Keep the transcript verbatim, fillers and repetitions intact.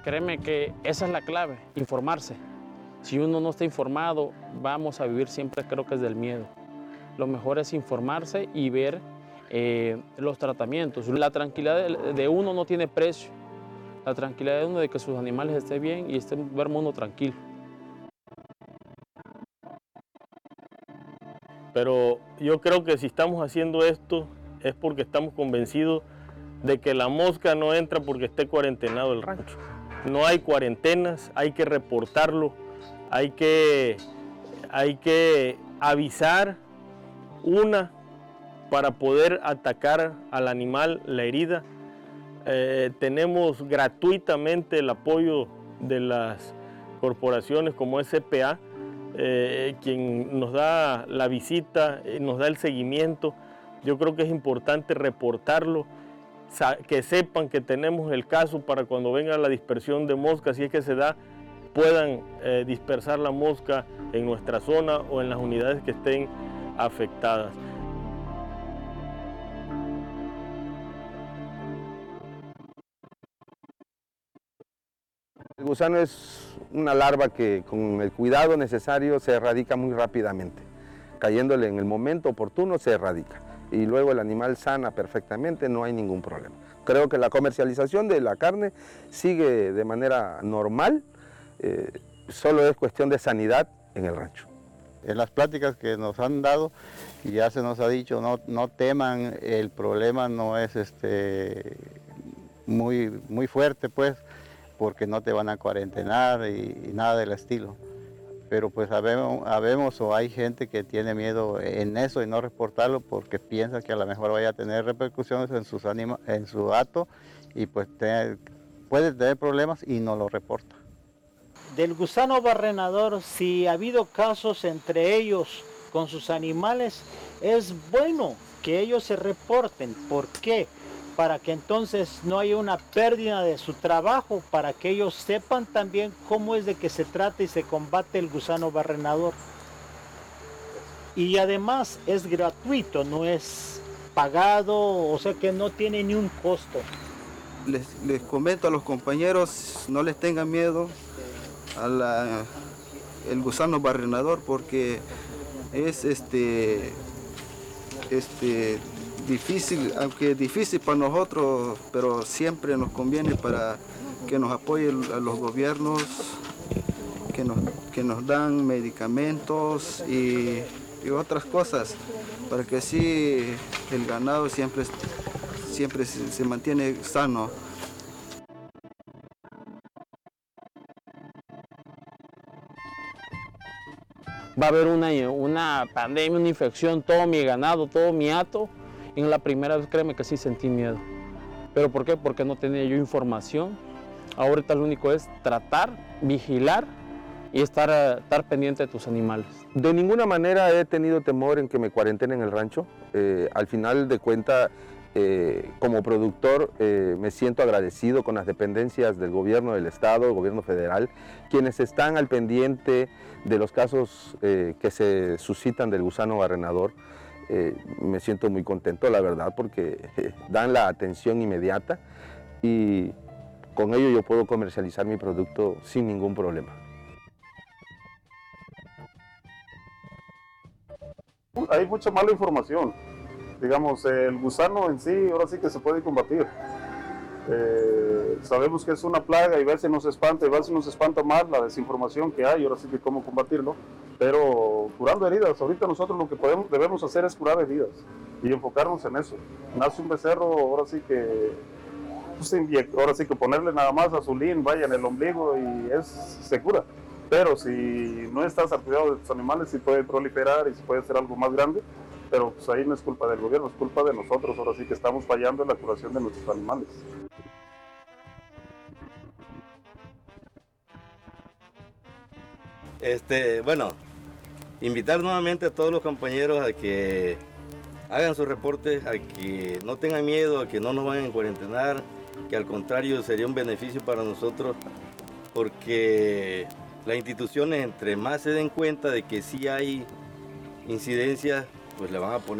Créeme que esa es la clave, informarse. Si uno no está informado, vamos a vivir siempre, creo que es del miedo. Lo mejor es informarse y ver eh, los tratamientos. La tranquilidad de, de uno no tiene precio. La tranquilidad de uno de que sus animales estén bien y esté duerma uno tranquilo. Pero yo creo que si estamos haciendo esto es porque estamos convencidos de que la mosca no entra porque esté cuarentenado el rancho. No hay cuarentenas, hay que reportarlo, hay que, hay que avisar una para poder atacar al animal la herida. Eh, tenemos gratuitamente el apoyo de las corporaciones como es C P A, eh, quien nos da la visita, eh, nos da el seguimiento. Yo creo que es importante reportarlo, que sepan que tenemos el caso para cuando venga la dispersión de moscas, si es que se da, puedan eh, dispersar la mosca en nuestra zona o en las unidades que estén afectadas. El gusano es una larva que con el cuidado necesario se erradica muy rápidamente. Cayéndole en el momento oportuno se erradica y luego el animal sana perfectamente, no hay ningún problema. Creo que la comercialización de la carne sigue de manera normal, eh, solo es cuestión de sanidad en el rancho. En las pláticas que nos han dado ya se nos ha dicho no, no teman, el problema no es este, muy, muy fuerte pues, porque no te van a cuarentenar y, y nada del estilo. Pero pues habemos, habemos o hay gente que tiene miedo en eso y no reportarlo porque piensa que a lo mejor vaya a tener repercusiones en, sus anima, en su hato y pues te, puede tener problemas y no lo reporta. Del gusano barrenador, si ha habido casos entre ellos con sus animales, es bueno que ellos se reporten. ¿Por qué? Para que entonces no haya una pérdida de su trabajo, para que ellos sepan también cómo es de que se trata y se combate el gusano barrenador. Y además es gratuito, no es pagado, o sea que no tiene ni un costo. Les, les comento a los compañeros, no les tengan miedo a la, el gusano barrenador porque es este, este difícil, aunque difícil para nosotros, pero siempre nos conviene para que nos apoyen a los gobiernos, que nos, que nos dan medicamentos y, y otras cosas, para que así el ganado siempre, siempre se, se mantiene sano. Va a haber una, una pandemia, una infección, todo mi ganado, todo mi hato. En la primera vez, créeme que sí sentí miedo. ¿Pero por qué? Porque no tenía yo información. Ahorita lo único es tratar, vigilar y estar, estar pendiente de tus animales. De ninguna manera he tenido temor en que me cuarentenen en el rancho. Eh, al final de cuentas, eh, como productor, eh, me siento agradecido con las dependencias del gobierno del estado, del gobierno federal, quienes están al pendiente de los casos eh, que se suscitan del gusano barrenador. Eh, me siento muy contento, la verdad, porque eh, dan la atención inmediata y con ello yo puedo comercializar mi producto sin ningún problema. Hay mucha mala información. Digamos, el gusano en sí, ahora sí que se puede combatir. Eh, sabemos que es una plaga y a veces nos espanta, y a veces nos espanta más la desinformación que hay, ahora sí que cómo combatirlo, pero curando heridas. Ahorita nosotros lo que podemos, debemos hacer es curar heridas y enfocarnos en eso. Nace un becerro, ahora sí que pues, ahora sí que ponerle nada más azulín, vaya en el ombligo y es, se cura. Pero si no estás al cuidado de tus animales, sí puede proliferar y sí puede ser algo más grande, pero pues ahí no es culpa del gobierno, es culpa de nosotros, ahora sí que estamos fallando en la curación de nuestros animales. Este, bueno, invitar nuevamente a todos los compañeros a que hagan sus reportes, a que no tengan miedo, a que no nos vayan a cuarentenar, que al contrario sería un beneficio para nosotros, porque las instituciones entre más se den cuenta de que sí hay incidencias, pues le van a poner